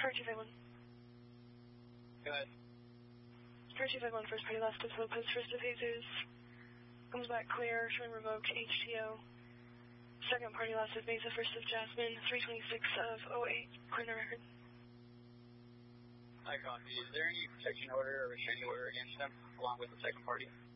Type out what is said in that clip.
251. Go ahead. Car 251, first party left of Lopez, first of Jesus. Comes back clear, showing revoked HTO. Second party left of Mesa, first of Jasmine, 326 of 08, clear record. I copy. Is there any protection order or restraining order against them, along with the second party?